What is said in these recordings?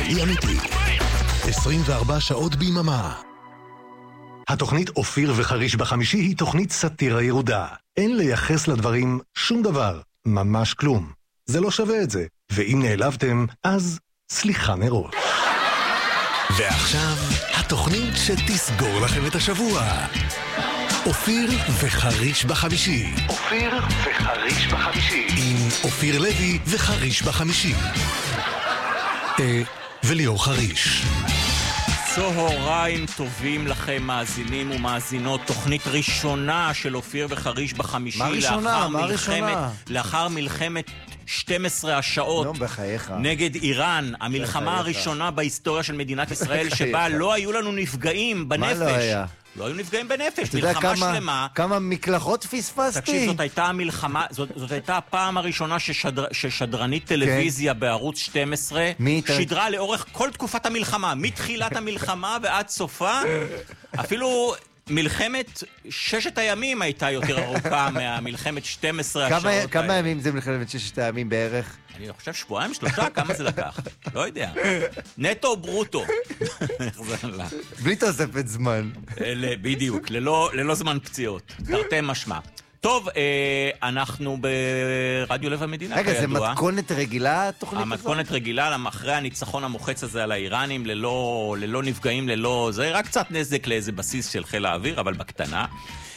מקצועי אמיתי. 24 שעות ביממה. התוכנית אופיר וחריש בחמישי היא תוכנית סאטירה ירודה. אין לייחס לדברים שום דבר, ממש כלום. זה לא שווה את זה. ואם נעלבתם, אז סליחה מראש. ועכשיו, התוכנית שתסגור לכם את השבוע. אופיר וחריש בחמישי. אופיר וחריש בחמישי. עם אופיר לוי וחריש בחמישי. וליאור חריש. צהריים טובים לכם מאזינים ומאזינות. תוכנית ראשונה של אופיר וחריש בחמישי. מה ראשונה? מה ראשונה? לאחר מלחמת 12 השעות נגד איראן, המלחמה הראשונה בהיסטוריה של מדינת ישראל שבה לא היו לנו נפגעים בנפש. מה לא היה? לא היו נפגעים בנפש, מלחמה שלמה. כמה מקלחות פספסתי? תקשיב, זאת הייתה המלחמה, זאת הייתה הפעם הראשונה ששדרנית טלוויזיה בערוץ 12 שידרה לאורך כל תקופת המלחמה, מתחילת המלחמה ועד סופה. אפילו מלחמת 6 הימים הייתה יותר ארוכה מהמלחמת 12 השעות. כמה ימים זה מלחמת 6 הימים בערך? אני חושב 2-3, כמה זה לקח? לא יודע. נטו או ברוטו? בלי תוספת זמן. בדיוק, ללא זמן פציעות. תרתי משמע. טוב, אנחנו ברדיו לב המדינה. רגע, זה מתכונת רגילה התוכנית הזאת? המתכונת רגילה, אחרי הניצחון המוחץ הזה על האיראנים, ללא נפגעים, זה רק קצת נזק לאיזה בסיס של חיל האוויר, אבל בקטנה.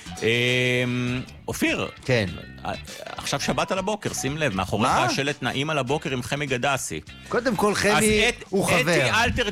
אופיר, כן. עכשיו שבת על הבוקר, שים לב, מאחוריך השלט נעים על הבוקר עם חמי גדסי. קודם כל חמי הוא חבר. אז אתי אלתר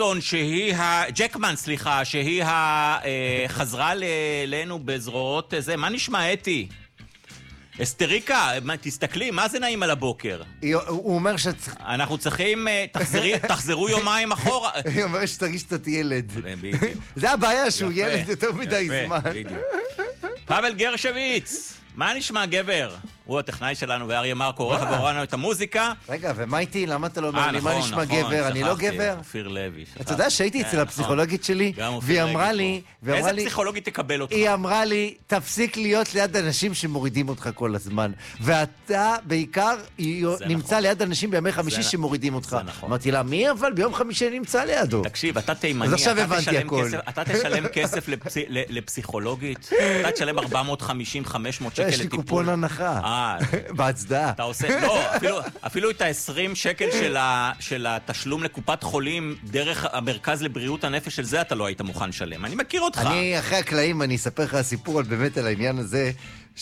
ג'קמן, שהיא חזרה אלינו בזרועות זה, מה נשמע אתי? אסטריקה, תסתכלי, מה זה נעים על הבוקר? הוא אומר אנחנו צריכים, תחזרו יומיים אחורה. היא אומרת שתרגיש שאתה ילד. זה הבעיה שהוא ילד יותר מדי זמן. פאבל גרשוויץ, מה נשמע גבר? הוא הטכנאי שלנו ואריה מרקו, עורך עבורנו את המוזיקה. רגע, ומה איתי? למה אתה לא אומר לי מה נשמע גבר? אני לא גבר? אופיר לוי. אתה יודע שהייתי אצל הפסיכולוגית שלי, והיא אמרה לי... איזה פסיכולוגית תקבל אותך? היא אמרה לי, תפסיק להיות ליד אנשים שמורידים אותך כל הזמן. ואתה בעיקר נמצא ליד אנשים בימי חמישי שמורידים אותך. אמרתי לה, מי אבל ביום חמישי נמצא לידו? תקשיב, אתה תימני, אז עכשיו הבנתי הכל. אתה תשלם כסף לפסיכולוגית, אתה תשלם 450-500 שקל לטיפול. יש לי קופון הנחה. בהצדעה. אתה עושה, לא, אפילו את ה-20 שקל של התשלום לקופת חולים דרך המרכז לבריאות הנפש של זה אתה לא היית מוכן לשלם. אני מכיר אותך. אני אחרי הקלעים, אני אספר לך סיפור באמת על העניין הזה,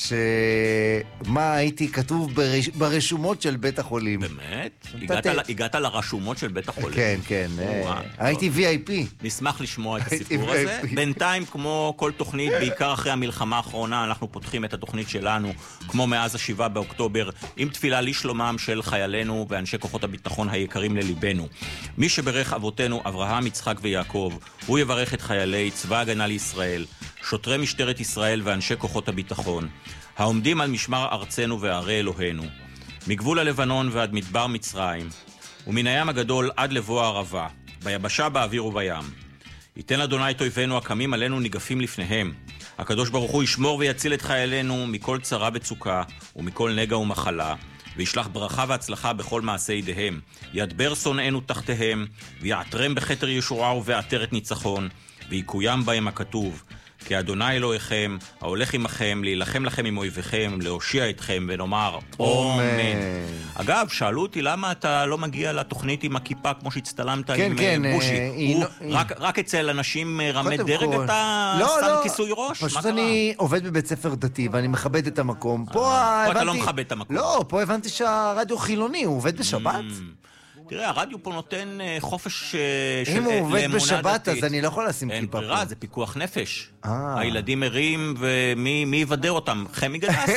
שמה הייתי כתוב ברשומות של בית החולים. באמת? הגעת לרשומות של בית החולים? כן, כן. הייתי VIP. נשמח לשמוע את הסיפור הזה. בינתיים, כמו כל תוכנית, בעיקר אחרי המלחמה האחרונה, אנחנו פותחים את התוכנית שלנו, כמו מאז 7 באוקטובר, עם תפילה לשלומם של חיילינו ואנשי כוחות הביטחון היקרים לליבנו. מי שברך אבותינו, אברהם, יצחק ויעקב, הוא יברך את חיילי צבא הגנה לישראל, שוטרי משטרת ישראל ואנשי כוחות הביטחון, העומדים על משמר ארצנו וערי אלוהינו, מגבול הלבנון ועד מדבר מצרים, ומן הים הגדול עד לבוא הערבה, ביבשה, באוויר ובים. ייתן אדוני את אויבינו הקמים עלינו ניגפים לפניהם. הקדוש ברוך הוא ישמור ויציל את חיילינו מכל צרה וצוקה ומכל נגע ומחלה, וישלח ברכה והצלחה בכל מעשי ידיהם. ידבר שונאינו תחתיהם, ויעטרם בכתר ישועה ובעטרת ניצחון, ויקוים בהם הכתוב, כי אדוני אלוהיכם, ההולך עמכם, להילחם לכם עם אויביכם, להושיע אתכם, ונאמר אמן. אגב, שאלו אותי למה אתה לא מגיע לתוכנית עם הכיפה כמו שהצטלמת עם בושי. רק אצל אנשים רמי דרג אתה שם כיסוי ראש? פשוט אני עובד בבית ספר דתי ואני מכבד את המקום. פה אתה לא מכבד את המקום. לא, פה הבנתי שהרדיו חילוני, הוא עובד בשבת. תראה, הרדיו פה נותן חופש אם הוא עובד בשבת, אז אני לא יכול לשים כיפה פה. אין ברירה, זה פיקוח נפש. הילדים ערים, ומי יוודא אותם? חמי גדסי.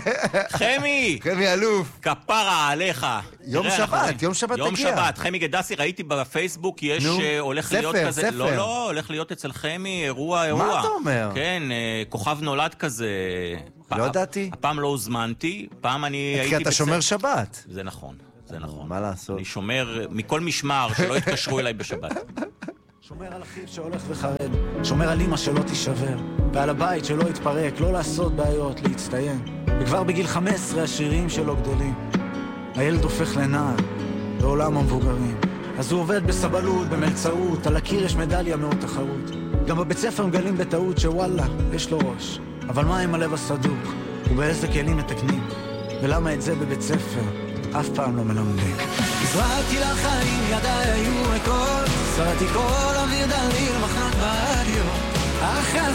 חמי אלוף. כפרה עליך. יום שבת תגיע. יום שבת, חמי גדסי, ראיתי בפייסבוק, יש הולך להיות כזה. לא, הולך להיות אצל חמי אירוע. מה אתה אומר? כן, כוכב נולד כזה. לא ידעתי. הפעם לא הוזמנתי, פעם אני הייתי... כי אתה שומר שבת. זה נכון. זה נכון. מה לעשות? אני שומר מכל משמר שלא יתקשרו אליי בשבת. שומר על אחיו שהולך וחרד, שומר על אמא שלא תישבר, ועל הבית שלא יתפרק, לא לעשות בעיות, להצטיין. וכבר בגיל 15 השירים שלו גדולים. הילד הופך לנער, לעולם המבוגרים. אז הוא עובד בסבלות, במלצאות, על הקיר יש מדליה מאוד תחרות. גם בבית ספר מגלים בטעות שוואלה, יש לו ראש. אבל מה עם הלב הסדוק? ובאיזה כלים מתקנים? ולמה את זה בבית ספר אף פעם לא מלמדים? הזרעתי לחיים, ידיי היו ריקות, שרתי כל אוויר דליל, מחנק ברדיו. אחרי